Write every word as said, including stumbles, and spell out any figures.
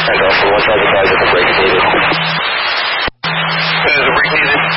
And also one side of the side if a break is needed. Is a break needed?